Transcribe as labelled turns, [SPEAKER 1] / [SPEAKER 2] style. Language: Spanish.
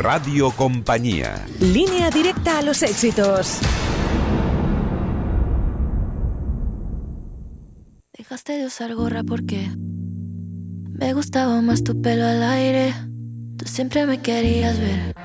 [SPEAKER 1] Radio Compañía.
[SPEAKER 2] Línea directa a los éxitos.
[SPEAKER 3] Dejaste de usar gorra porque me gustaba más tu pelo al aire. Tú siempre me querías ver